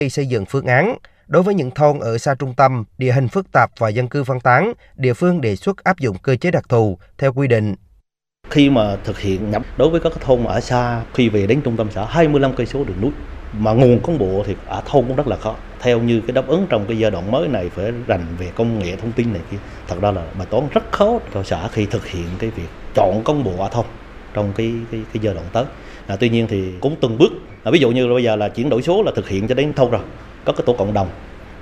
Khi xây dựng phương án, đối với những thôn ở xa trung tâm, địa hình phức tạp và dân cư phân tán, địa phương đề xuất áp dụng cơ chế đặc thù theo quy định. Khi mà thực hiện nhập đối với các thôn ở xa, khi về đến trung tâm xã 25 cây số đường núi, mà nguồn cán bộ thì ở thôn cũng rất là khó. Theo như cái đáp ứng trong cái giai đoạn mới này phải rành về công nghệ thông tin này kia, thật ra là bài toán rất khó cho xã khi thực hiện cái việc chọn cán bộ ở thôn trong cái giai đoạn tới. Tuy nhiên thì cũng từng bước. Ví dụ như là bây giờ là chuyển đổi số là thực hiện cho đến thôn rồi, có cái tổ cộng đồng,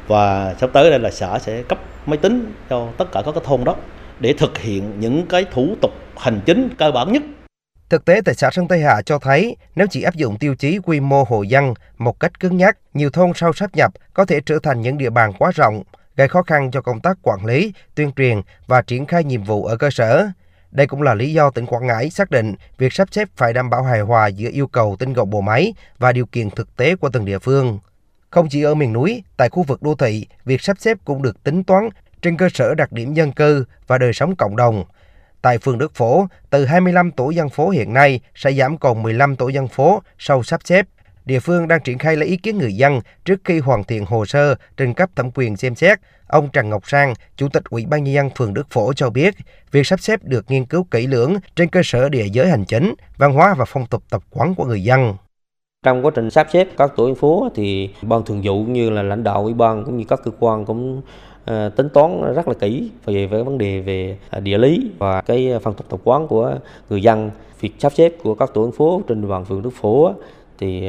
và sắp tới đây là xã sẽ cấp máy tính cho tất cả các cái thôn đó để thực hiện những cái thủ tục hành chính cơ bản nhất. Thực tế tại xã Sơn Tây Hạ cho thấy, nếu chỉ áp dụng tiêu chí quy mô hộ dân một cách cứng nhắc, nhiều thôn sau sáp nhập có thể trở thành những địa bàn quá rộng, gây khó khăn cho công tác quản lý, tuyên truyền và triển khai nhiệm vụ ở cơ sở. Đây cũng là lý do tỉnh Quảng Ngãi xác định việc sắp xếp phải đảm bảo hài hòa giữa yêu cầu tinh gọn bộ máy và điều kiện thực tế của từng địa phương. Không chỉ ở miền núi, tại khu vực đô thị, việc sắp xếp cũng được tính toán trên cơ sở đặc điểm dân cư và đời sống cộng đồng. Tại phường Đức Phổ, từ 25 tổ dân phố hiện nay sẽ giảm còn 15 tổ dân phố sau sắp xếp. Địa phương đang triển khai lấy ý kiến người dân trước khi hoàn thiện hồ sơ trình cấp thẩm quyền xem xét. Ông Trần Ngọc Sang, Chủ tịch Ủy ban Nhân dân phường Đức Phổ cho biết, việc sắp xếp được nghiên cứu kỹ lưỡng trên cơ sở địa giới hành chính, văn hóa và phong tục tập quán của người dân. Trong quá trình sắp xếp các tổ dân phố thì ban thường vụ như là lãnh đạo ủy ban cũng như các cơ quan cũng tính toán rất là kỹ về vấn đề về địa lý và cái phong tục tập quán của người dân. Việc sắp xếp của các tổ dân phố trên địa bàn phường Đức Phổ thì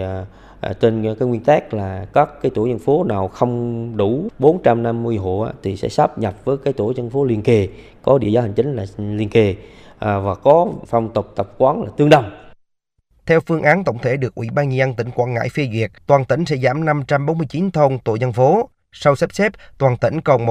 trên cái nguyên tắc là các cái tổ dân phố nào không đủ 450 hộ thì sẽ sáp nhập với cái tổ dân phố liền kề, có địa giới hành chính là liền kề và có phong tục tập quán là tương đồng. Theo phương án tổng thể được Ủy ban Nhân dân tỉnh Quảng Ngãi phê duyệt, toàn tỉnh sẽ giảm 549 thôn tổ dân phố. Sau sắp xếp, toàn tỉnh còn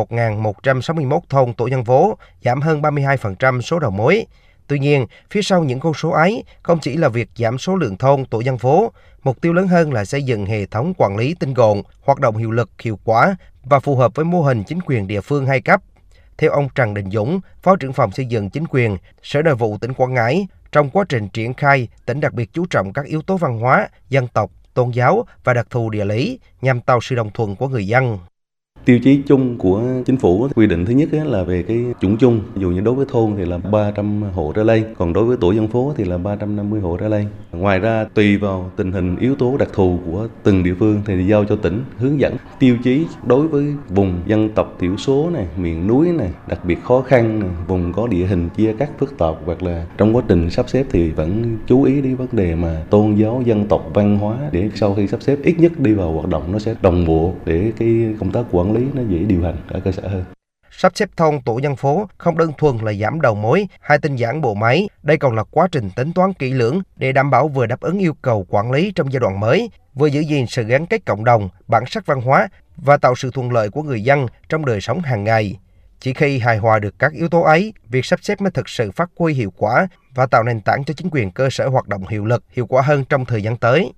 1.161 thôn tổ dân phố, giảm hơn 32% số đầu mối. Tuy nhiên, phía sau những con số ấy không chỉ là việc giảm số lượng thôn tổ dân phố, mục tiêu lớn hơn là xây dựng hệ thống quản lý tinh gọn, hoạt động hiệu lực, hiệu quả và phù hợp với mô hình chính quyền địa phương hai cấp. Theo ông Trần Đình Dũng, Phó trưởng phòng xây dựng chính quyền, Sở Nội vụ tỉnh Quảng Ngãi, trong quá trình triển khai, tỉnh đặc biệt chú trọng các yếu tố văn hóa, dân tộc, tôn giáo và đặc thù địa lý nhằm tạo sự đồng thuận của người dân. Tiêu chí chung của chính phủ quy định thứ nhất là về cái chuẩn chung, ví dụ như đối với thôn thì là 300 hộ trở lên, còn đối với tổ dân phố thì là 350 hộ trở lên. Ngoài ra tùy vào tình hình yếu tố đặc thù của từng địa phương thì giao cho tỉnh hướng dẫn tiêu chí đối với vùng dân tộc thiểu số này, miền núi này, đặc biệt khó khăn này, vùng có địa hình chia cắt phức tạp, hoặc là trong quá trình sắp xếp thì vẫn chú ý đến vấn đề mà tôn giáo, dân tộc, văn hóa để sau khi sắp xếp ít nhất đi vào hoạt động nó sẽ đồng bộ để cái công tác quản lý nó dễ điều hành ở cơ sở hơn. Sắp xếp thôn tổ dân phố không đơn thuần là giảm đầu mối hay tinh giản bộ máy, đây còn là quá trình tính toán kỹ lưỡng để đảm bảo vừa đáp ứng yêu cầu quản lý trong giai đoạn mới, vừa giữ gìn sự gắn kết cộng đồng, bản sắc văn hóa và tạo sự thuận lợi của người dân trong đời sống hàng ngày. Chỉ khi hài hòa được các yếu tố ấy, việc sắp xếp mới thực sự phát huy hiệu quả và tạo nền tảng cho chính quyền cơ sở hoạt động hiệu lực, hiệu quả hơn trong thời gian tới.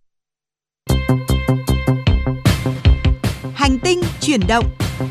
Hành tinh chuyển động.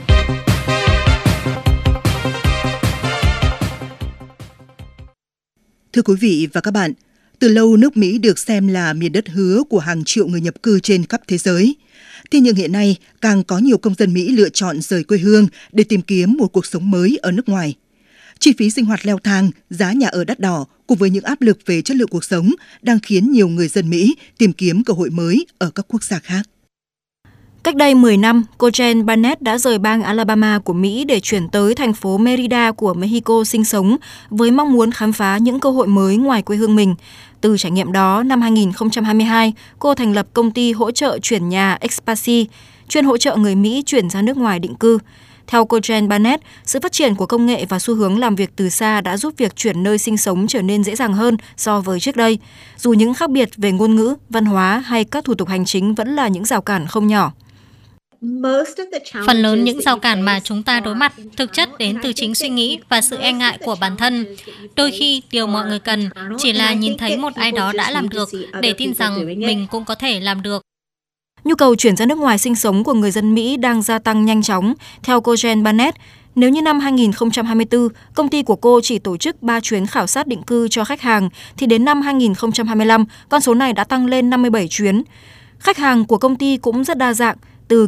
Thưa quý vị và các bạn, từ lâu nước Mỹ được xem là miền đất hứa của hàng triệu người nhập cư trên khắp thế giới. Thế nhưng hiện nay, càng có nhiều công dân Mỹ lựa chọn rời quê hương để tìm kiếm một cuộc sống mới ở nước ngoài. Chi phí sinh hoạt leo thang, giá nhà ở đắt đỏ cùng với những áp lực về chất lượng cuộc sống đang khiến nhiều người dân Mỹ tìm kiếm cơ hội mới ở các quốc gia khác. Cách đây 10 năm, cô Jen Barnett đã rời bang Alabama của Mỹ để chuyển tới thành phố Merida của Mexico sinh sống với mong muốn khám phá những cơ hội mới ngoài quê hương mình. Từ trải nghiệm đó, năm 2022, cô thành lập công ty hỗ trợ chuyển nhà Expasi, chuyên hỗ trợ người Mỹ chuyển ra nước ngoài định cư. Theo cô Jen Barnett, sự phát triển của công nghệ và xu hướng làm việc từ xa đã giúp việc chuyển nơi sinh sống trở nên dễ dàng hơn so với trước đây, dù những khác biệt về ngôn ngữ, văn hóa hay các thủ tục hành chính vẫn là những rào cản không nhỏ. Phần lớn những rào cản mà chúng ta đối mặt thực chất đến từ chính suy nghĩ và sự e ngại của bản thân. Đôi khi, điều mọi người cần chỉ là nhìn thấy một ai đó đã làm được để tin rằng mình cũng có thể làm được. Nhu cầu chuyển ra nước ngoài sinh sống của người dân Mỹ đang gia tăng nhanh chóng. Theo cô Jen Barnett, nếu như năm 2024, công ty của cô chỉ tổ chức 3 chuyến khảo sát định cư cho khách hàng, thì đến năm 2025, con số này đã tăng lên 57 chuyến. Khách hàng của công ty cũng rất đa dạng.